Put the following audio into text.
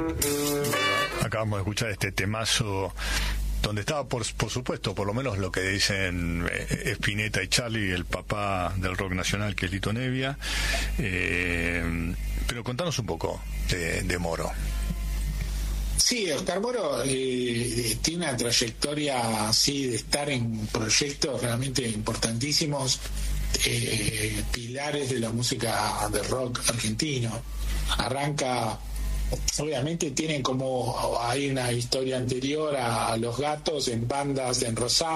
Acabamos de escuchar este temazo donde estaba, por supuesto, por lo menos lo que dicen Spinetta y Charlie, el papá del rock nacional, que es Lito Nebbia. Pero contanos un poco de Moro. Sí, Oscar Moro tiene una trayectoria así de estar en proyectos realmente importantísimos, pilares de la música de rock argentino. Arranca, obviamente tienen como, hay una historia anterior a Los Gatos en bandas en Rosario,